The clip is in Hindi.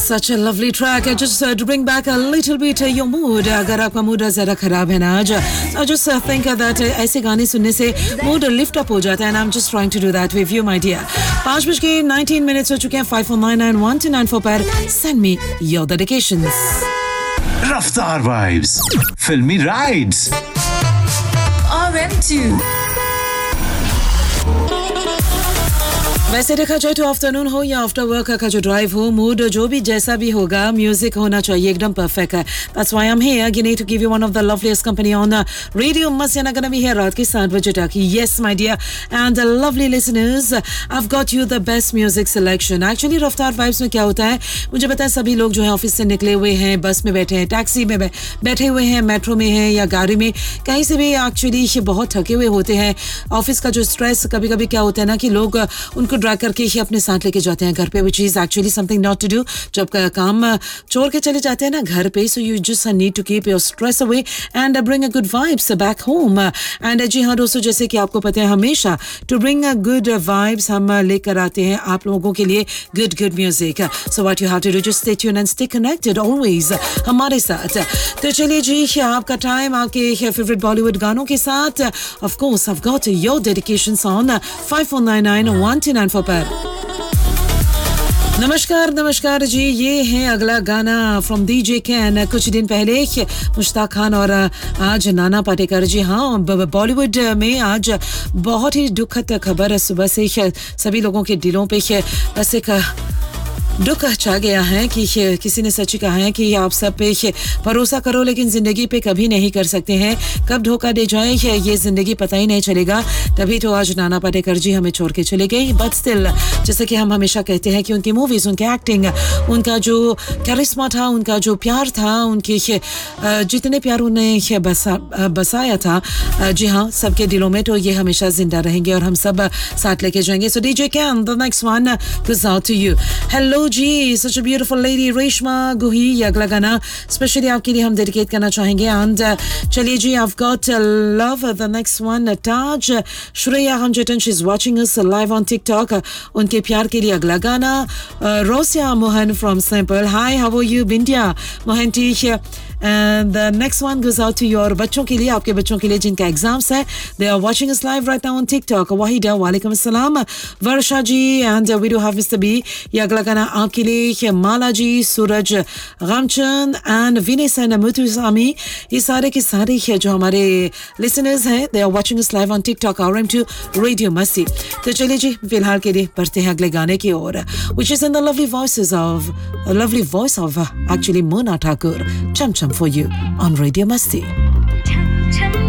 Such a lovely track. Just to bring back a little bit your mood. अगर आपका मूड ज़रा ख़राब है ना आज, I just think that ऐसे गाने सुनने से mood lift up हो जाता है. And I'm just trying to do that with you, my dear. 5:19 हो चुके हैं. 54991294 पर send me your dedications. रफ्तार वाइब्स, फिल्मी राइड्स, RM2. वैसे देखा जाए तो आफ्टरनून हो या आफ्टर वर्क का जो ड्राइव हो, मूड जो भी जैसा भी होगा, म्यूजिक होना चाहिए एकदम परफेक्ट है. That's why I'm here again to give you one of the loveliest company on Radio Masiana gonna be here रात के 7 बजे तक. Yes my dear and the lovely listeners, I've got you the best music selection. Actually रफ्तार वाइब्स में क्या होता है, मुझे पता है सभी लोग जो है ऑफिस से निकले हुए हैं, बस में बैठे हैं, टैक्सी में बैठे हुए हैं, मेट्रो में हैं या गाड़ी में, कहीं से भी एक्चुअली बहुत थके हुए होते हैं. ऑफिस का जो स्ट्रेस कभी-कभी क्या होता है ना कि लोग उनको ड्रैग करके ही अपने साथ लेके जाते हैं घर पे, which is actually something not to do. जब काम छोड़ के चले जाते हैं ना घर पे, so you just need to keep your stress away and bring a good vibes back home. And जी हाँ दोस्तों, जैसे कि आपको पता है हमेशा to bring a good vibes हम लेकर आते हैं आप लोगों के लिए good music. So what you have to do, just stay tuned and stay connected always हमारे साथ. तो चलिए जी, आपका टाइम आपके फेवरेट बॉलीवुड गानों के साथ. Of course I've got your dedications on 54991294 पर. नमस्कार जी, ये है अगला गाना फ्रॉम DJ Ken. कुछ दिन पहले मुश्ताक खान और आज नाना पाटेकर. जी हाँ, बॉलीवुड में आज बहुत ही दुखद खबर सुबह से सभी लोगों के दिलों पे बस एक दुख छा गया है कि किसी ने सच कहा है कि आप सब पे भरोसा करो लेकिन जिंदगी पे कभी नहीं कर सकते हैं. कब धोखा दे जाए ये जिंदगी पता ही नहीं चलेगा. तभी तो आज नाना पाटेकर जी हमें छोड़ के चले गए. बट स्टिल, जैसे कि हम हमेशा कहते हैं कि उनकी मूवीज, उनकी एक्टिंग, उनका जो कैरिस्मा था, उनका जो प्यार था, उनके जितने प्यार उन्हें बसाया था, जी हाँ, सबके दिलों में, तो ये हमेशा जिंदा रहेंगे और हम सब साथ लेके जाएंगे. सो DJ Ken, the next one goes out to you. Hello ji, such a beautiful lady, Reshma गुही. ये अगला गाना स्पेशली आपके लिए हम डेडिकेट करना चाहेंगे. एंड चलिए जी, I've got love, the next one Taj Shreya हमजटन, she is watching us live on TikTok. उनके प्यार के लिए अगला गाना Russia Mohan from Simple. Hi, how are you Bindiya Mohanty. And the next one goes out to your बच्चों के लिए, आपके बच्चों के लिए जिनका एग्जाम्स है. They are watching us live right now on TikTok. Waheeda, वालेकुम अस्सलाम. वर्षा जी, and we do have Mr. B. ये अगला गाना आपके लिए माला जी, सूरज गमचंद एंड विनेसन मुतुसामी. ये सारे के सारे जो हमारे लिसनर्स हैं, they are watching us live on TikTok RM2 Radio Masti. तो चलिए जी, फिलहाल के लिए बढ़ते हैं अगले गाने की ओर, which is in the lovely voice of actually Mona Thakur. Cham Cham for you on Radio Masti. Chum chum.